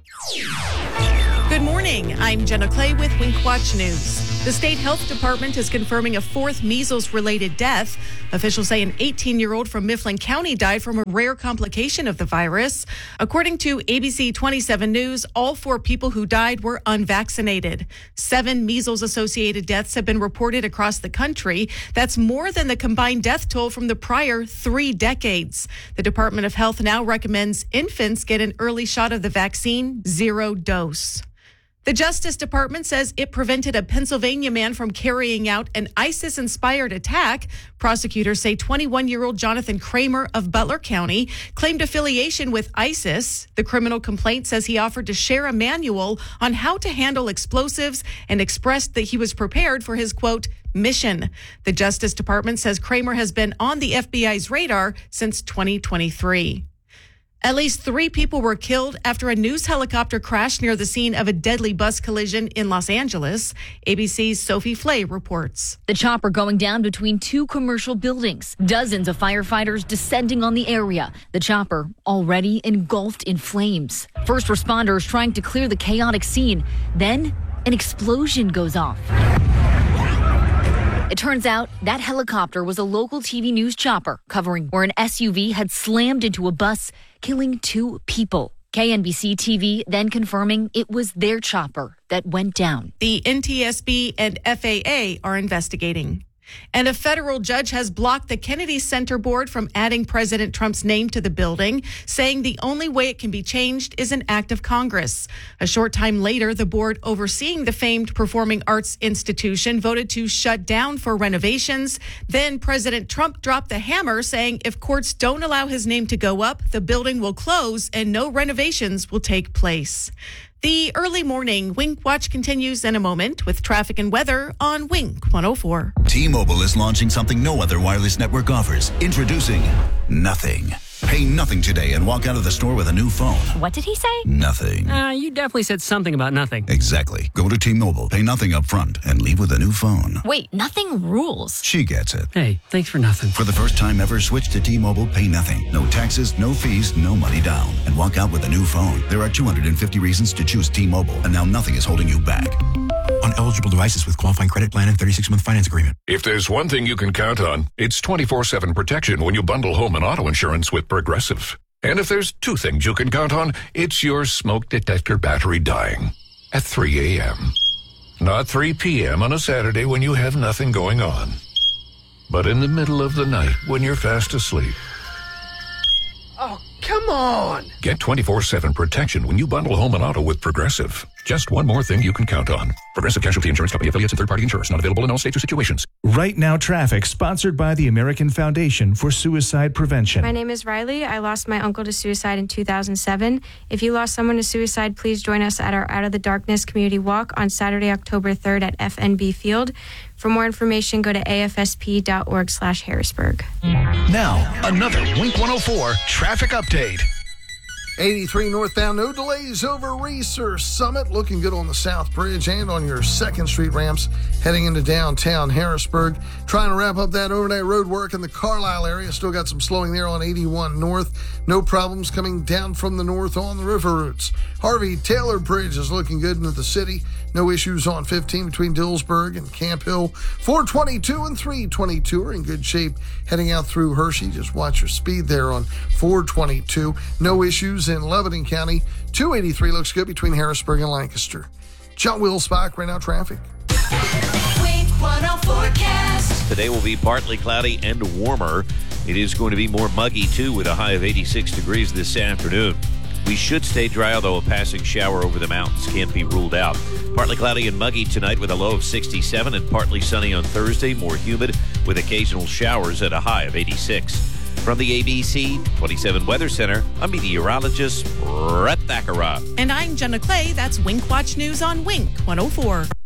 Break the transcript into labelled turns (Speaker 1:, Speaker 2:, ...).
Speaker 1: Good morning. I'm Jenna Clay with Wink Watch News. The state health department is confirming a fourth measles-related death. Officials say an 18-year-old from Mifflin County died from a rare complication of the virus. According to ABC 27 News, all 4 people who died were unvaccinated. 7 measles-associated deaths have been reported across the country. That's more than the combined death toll from the prior 3 decades. The Department of Health now recommends infants get an early shot of the vaccine, 0 dose. The Justice Department says it prevented a Pennsylvania man from carrying out an ISIS-inspired attack. Prosecutors say 21-year-old Jonathan Kramer of Butler County claimed affiliation with ISIS. The criminal complaint says he offered to share a manual on how to handle explosives and expressed that he was prepared for his, quote, mission. The Justice Department says Kramer has been on the FBI's radar since 2023. At least 3 people were killed after a news helicopter crashed near the scene of a deadly bus collision in Los Angeles. ABC's Sophie Flay reports.
Speaker 2: The chopper going down between 2 commercial buildings. Dozens of firefighters descending on the area. The chopper already engulfed in flames. First responders trying to clear the chaotic scene. Then an explosion goes off. It turns out that helicopter was a local TV news chopper covering where an SUV had slammed into a bus, killing 2 people. KNBC TV then confirming it was their chopper that went down.
Speaker 1: The NTSB and FAA are investigating. And a federal judge has blocked the Kennedy Center Board from adding President Trump's name to the building, saying the only way it can be changed is an act of Congress. A short time later, the board overseeing the famed performing arts institution voted to shut down for renovations. Then President Trump dropped the hammer, saying if courts don't allow his name to go up, the building will close and no renovations will take place. The early morning Wink Watch continues in a moment with traffic and weather on Wink 104.
Speaker 3: T-Mobile is launching something no other wireless network offers. Introducing Nothing. Pay nothing today and walk out of the store with a new phone.
Speaker 2: What did he say?
Speaker 3: Nothing.
Speaker 4: You definitely said something about nothing.
Speaker 3: Exactly. Go to T-Mobile, pay nothing up front, and leave with a new phone.
Speaker 2: Wait, nothing rules.
Speaker 3: She gets it.
Speaker 4: Hey, thanks for nothing.
Speaker 3: For the first time ever, switch to T-Mobile, pay nothing. No taxes, no fees, no money down. And walk out with a new phone. There are 250 reasons to choose T-Mobile, and now nothing is holding you back.
Speaker 5: On eligible devices with qualifying credit plan and 36-month finance agreement.
Speaker 6: If there's one thing you can count on, it's 24/7 protection when you bundle home and auto insurance with Progressive. And if there's 2 things you can count on, it's your smoke detector battery dying at 3 a.m. Not 3 p.m. on a Saturday when you have nothing going on, but in the middle of the night when you're fast asleep.
Speaker 7: Oh, come on!
Speaker 6: Get 24/7 protection when you bundle home and auto with Progressive. Just one more thing you can count on. Progressive Casualty Insurance Company affiliates and third-party insurers. Not available in all states or situations.
Speaker 8: Right Now Traffic, sponsored by the American Foundation for Suicide Prevention.
Speaker 9: My name is Riley. I lost my uncle to suicide in 2007. If you lost someone to suicide, please join us at our Out of the Darkness Community Walk on Saturday, October 3rd at FNB Field. For more information, go to afsp.org/Harrisburg.
Speaker 10: Now, another Wink 104 traffic update.
Speaker 7: 83 northbound, no delays over Research Summit. Looking good on the South Bridge and on your 2nd Street ramps heading into downtown Harrisburg. Trying to wrap up that overnight road work in the Carlisle area. Still got some slowing there on 81 north. No problems coming down from the north on the river routes. Harvey Taylor Bridge is looking good into the city. No issues on 15 between Dillsburg and Camp Hill. 422 and 322 are in good shape heading out through Hershey. Just watch your speed there on 422. No issues in Lebanon County. 283 looks good between Harrisburg and Lancaster. John Wilsbach, right now traffic.
Speaker 11: Wink 104 forecast. Today will be partly cloudy and warmer. It is going to be more muggy, too, with a high of 86 degrees this afternoon. We should stay dry, although a passing shower over the mountains can't be ruled out. Partly cloudy and muggy tonight with a low of 67 and partly sunny on Thursday, more humid with occasional showers at a high of 86. From the ABC 27 Weather Center, I'm meteorologist Brett Thakara.
Speaker 1: And I'm Jenna Clay. That's Wink Watch News on Wink 104.